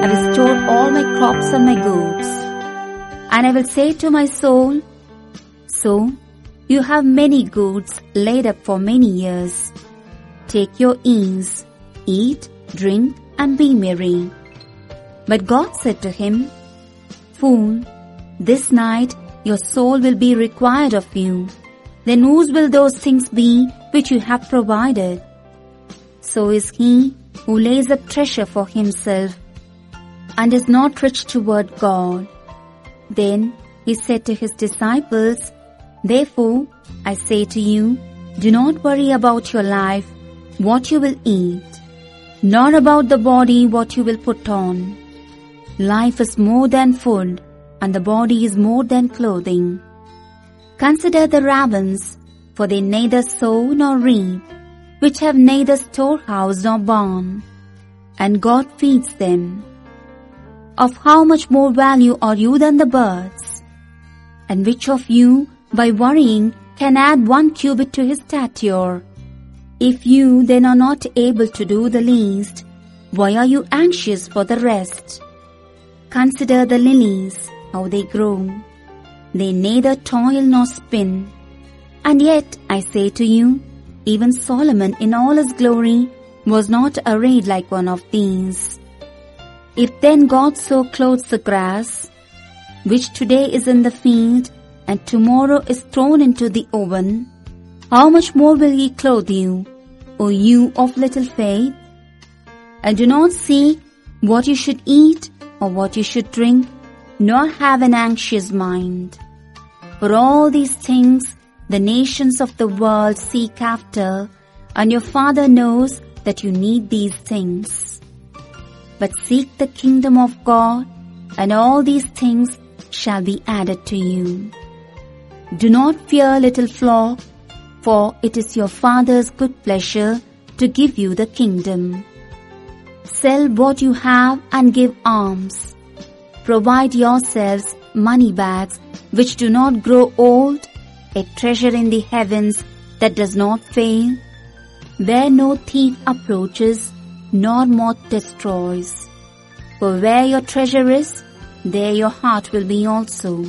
I will store all my crops and my goods. And I will say to my soul, so you have many goods laid up for many years. Take your ease, eat, drink, and be merry. But God said to him, Fool, this night your soul will be required of you. Then whose will those things be which you have provided? So is he who lays up treasure for himself and is not rich toward God. Then he said to his disciples, Therefore I say to you, do not worry about your life, what you will eat, nor about the body what you will put on. Life is more than food, and the body is more than clothing. Consider the ravens, for they neither sow nor reap, which have neither storehouse nor barn, and God feeds them. Of how much more value are you than the birds? And which of you, by worrying, can add 1 cubit to his stature? If you then are not able to do the least, why are you anxious for the rest? Consider the lilies, how they grow. They neither toil nor spin. And yet, I say to you, even Solomon in all his glory was not arrayed like one of these. If then God so clothes the grass, which today is in the field, and tomorrow is thrown into the oven, how much more will he clothe you, O you of little faith? And do not seek what you should eat or what you should drink, nor have an anxious mind. For all these things the nations of the world seek after, and your Father knows that you need these things. But seek the kingdom of God, and all these things shall be added to you. Do not fear, little flock, for it is your Father's good pleasure to give you the kingdom. Sell what you have and give alms. Provide yourselves money bags which do not grow old, a treasure in the heavens that does not fail, where no thief approaches nor moth destroys. For where your treasure is, there your heart will be also.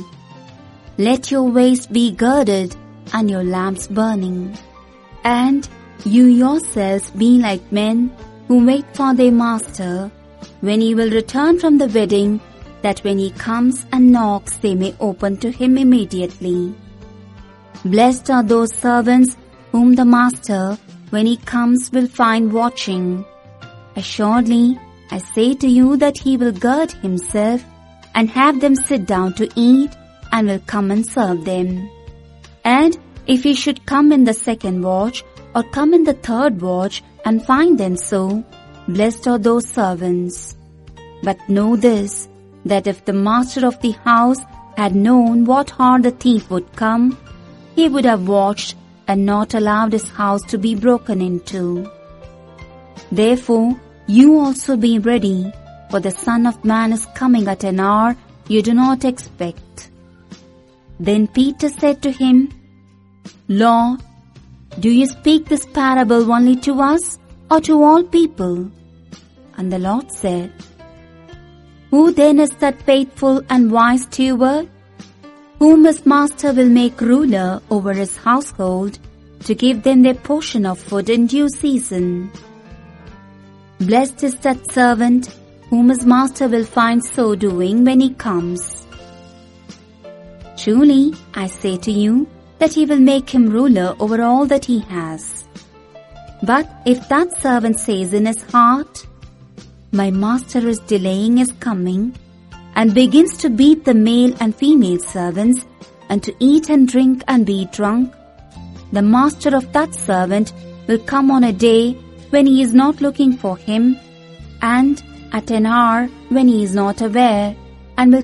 Let your waist be girded and your lamps burning. And you yourselves be like men who wait for their master when he will return from the wedding, that when he comes and knocks they may open to him immediately. Blessed are those servants whom the master, when he comes, will find watching. Assuredly, I say to you that he will gird himself and have them sit down to eat, and will come and serve them. And if he should come in the 2nd watch, or come in the 3rd watch, and find them so, blessed are those servants. But know this, that if the master of the house had known what hour the thief would come, he would have watched and not allowed his house to be broken into. Therefore, you also be ready, for the Son of Man is coming at an hour you do not expect. Then Peter said to him, Lord, do you speak this parable only to us or to all people? And the Lord said, Who then is that faithful and wise steward, whom his master will make ruler over his household, to give them their portion of food in due season? Blessed is that servant whom his master will find so doing when he comes. Truly, I say to you, that he will make him ruler over all that he has. But if that servant says in his heart, My master is delaying his coming, and begins to beat the male and female servants, and to eat and drink and be drunk, the master of that servant will come on a day when he is not looking for him, and at an hour when he is not aware, and will